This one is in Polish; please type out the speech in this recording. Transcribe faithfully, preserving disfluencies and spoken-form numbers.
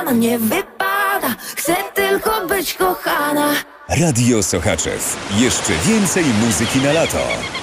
na mnie wypada. Chcę tylko być kochana. Radio Sochaczew. Jeszcze więcej muzyki na lato.